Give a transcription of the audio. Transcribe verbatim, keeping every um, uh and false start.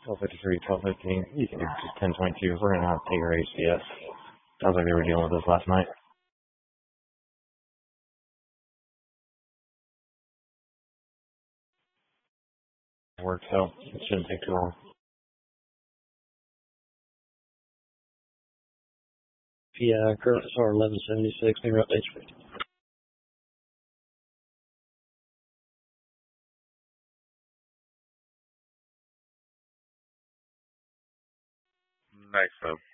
twelve fifty-three, twelve fifteen. You can do just ten twenty-two. We're going to have to take our H C S. Sounds like they were dealing with this last night. It worked, so it shouldn't take too long. Yeah, current S R eleven seventy-six, new route H fifty. Nice, man.